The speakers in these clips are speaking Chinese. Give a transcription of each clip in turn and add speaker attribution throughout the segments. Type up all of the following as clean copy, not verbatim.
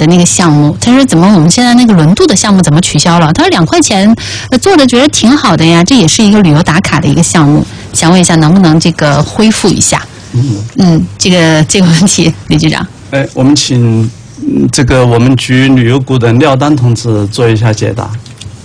Speaker 1: 的那个项目，他说怎么我们现在那个轮渡的项目怎么取消了？他说2块钱做的觉得挺好的呀，这也是一个旅游打卡的一个项目，想问一下能不能这个恢复一下？这个问题，李局长。
Speaker 2: 我们请这个我们局旅游股的廖丹同志做一下解答。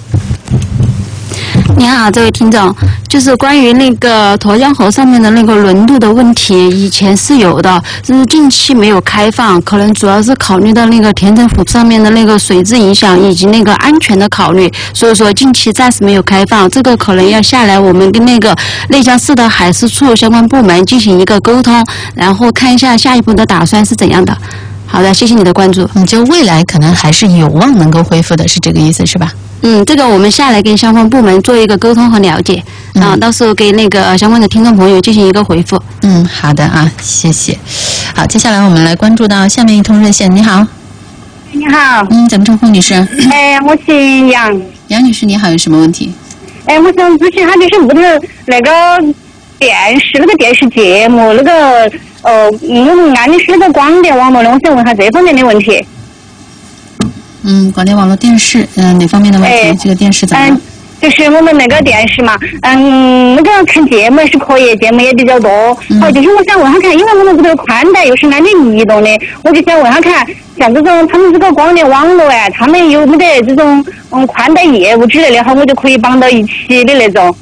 Speaker 3: 您好，这位听众，就是关于那个沱江河上面的那个轮渡的问题，以前是有的，就是近期没有开放，可能主要是考虑到那个田城湖上面的那个水质影响以及那个安全的考虑，所以说近期暂时没有开放，这个可能要下来我们跟那个内江市的海事处相关部门进行一个沟通，然后看一下下一步的打算是怎样的。好的，谢谢你的关注。
Speaker 1: 就未来可能还是有望能够恢复的，是这个意思是吧？
Speaker 3: 这个我们下来跟相关部门做一个沟通和了解，到时候给那个相关的听众朋友进行一个回复。
Speaker 1: 好的啊，谢谢。好，接下来我们来关注到下面一通热线。你好。
Speaker 4: 你好。
Speaker 1: 怎么称呼女士？
Speaker 4: 我姓杨。
Speaker 1: 杨女士，你好，有什么问题？
Speaker 4: 我想咨询下，就是屋头那个电视节目那个我们安的是那个广电网络的，我想问下这方面的问题。
Speaker 1: 广电网络电视，哪方面的问题？这个电视怎么样？
Speaker 4: 就是我们那个电视嘛，那个看节目是可以，节目也比较多。好，就是我想问下看，因为我们这个宽带又是安的移动的，我就想问下看，像这种他们这个广电网络他们有没得这种宽带业务之类的，好，我就可以绑到一起的那种。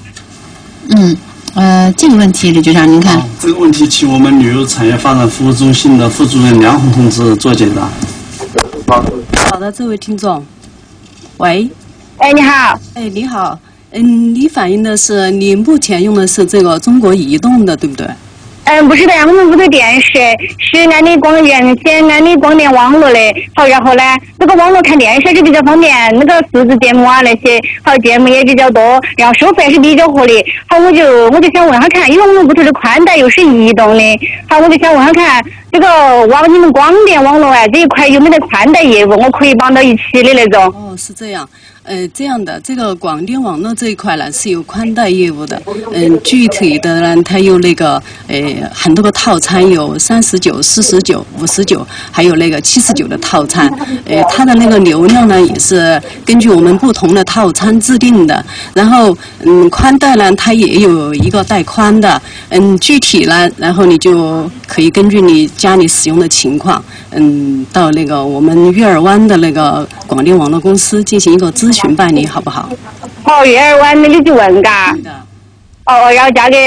Speaker 1: 这个问题，李局长您看。
Speaker 2: 这个问题请我们旅游产业发展服务中心的副主任梁红同志做解答。
Speaker 5: 好的，这位听众，喂。
Speaker 4: 你好。
Speaker 5: 你好。你反映的是你目前用的是这个中国移动的，对不对？
Speaker 4: 不是的呀，我们屋头电视是安的原先安的广电网络的，好，然后呢，这个网络看电视就比较方便，那个数字节目啊那些，好，节目也比较多，然后收费是比较合理。好，我就想问下看，因为我们屋头的宽带又是移动的，好，我就想问下看，这个你们广电网络这一块有没得宽带业务，我可以绑到一起的那种？
Speaker 5: 是这样。这样的，这个广电网络这一块呢是有宽带业务的。具体的呢，它有那个很多个套餐，有39、49、59，还有那个79的套餐。它的那个流量呢也是根据我们不同的套餐制定的。然后宽带呢，它也有一个带宽的。具体呢，然后你就可以根据你家里使用的情况，到那个我们月儿湾的那个广电网络公司进行一个咨询办理，好不好？
Speaker 4: 月儿湾的你就问嘎。然后价格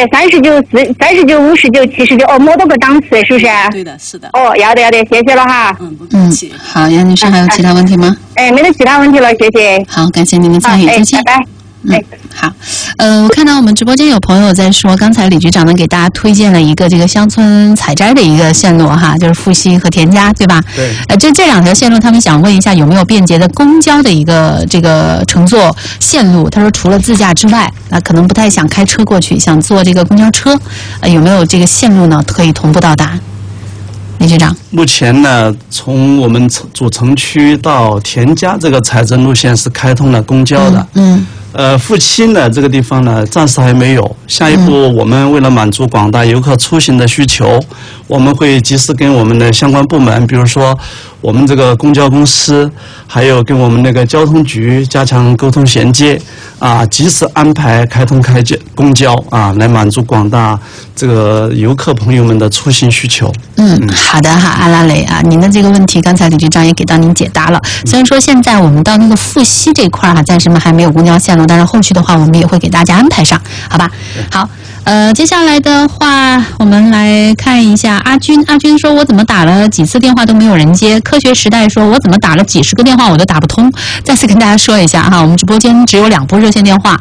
Speaker 4: 39、59、59、79，摸到个档次，是不是？
Speaker 5: 对的，是的。
Speaker 4: 要的，谢谢了哈。
Speaker 5: 不客气。
Speaker 1: 好，杨女士还有其他问题吗？
Speaker 4: 没得其他问题了，谢谢。
Speaker 1: 好，感谢您的参与，再见。
Speaker 4: 拜拜。
Speaker 1: 好，我看到我们直播间有朋友在说，刚才李局长呢给大家推荐了一个这个乡村采摘的一个线路哈，就是富溪和田家，对吧？
Speaker 2: 对。
Speaker 1: 这两条线路，他们想问一下有没有便捷的公交的一个这个乘坐线路？他说除了自驾之外，可能不太想开车过去，想坐这个公交车，有没有这个线路呢可以同步到达？李局长，
Speaker 2: 目前呢，从我们主城区到田家这个采摘路线是开通了公交的。富溪呢这个地方呢暂时还没有，下一步我们为了满足广大游客出行的需求，我们会及时跟我们的相关部门，比如说我们这个公交公司，还有跟我们那个交通局加强沟通衔接，及时安排开通公交来满足广大这个游客朋友们的出行需求。
Speaker 1: 好的哈，阿拉蕾啊，您的这个问题刚才李局长也给到您解答了。虽然说现在我们到那个富溪这块暂时还没有公交线路，但是后续的话我们也会给大家安排上，好吧？好。接下来的话，我们来看一下阿军。阿军说：“我怎么打了几次电话都没有人接。”科学时代说：“我怎么打了几十个电话我都打不通。”再次跟大家说一下哈，我们直播间只有2部热线电话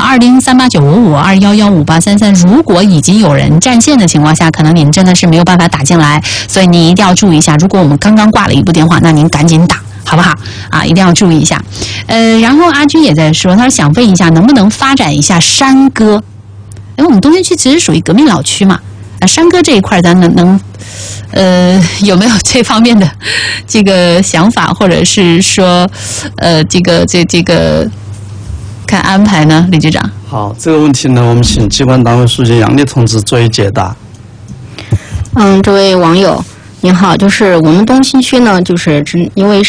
Speaker 1: ，20389552115833。如果已经有人占线的情况下，可能您真的是没有办法打进来，所以您一定要注意一下。如果我们刚刚挂了一部电话，那您赶紧打。好不好一定要注意一下。然后阿军也在说，他说想问一下，能不能发展一下山歌？我们东边区其实属于革命老区嘛，山歌这一块咱能有没有这方面的这个想法，或者是说这个看安排呢？李局长。
Speaker 2: 好，这个问题呢，我们请机关单位书记杨丽同志作为解答。
Speaker 3: 这位网友您好，就是我们东新区呢，就是因为